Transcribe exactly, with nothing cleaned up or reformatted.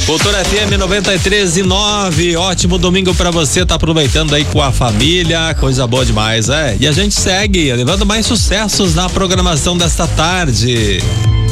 Cultura F M noventa e três e nove, ótimo domingo pra você, tá aproveitando aí com a família, coisa boa demais, é? E a gente segue levando mais sucessos na programação desta tarde.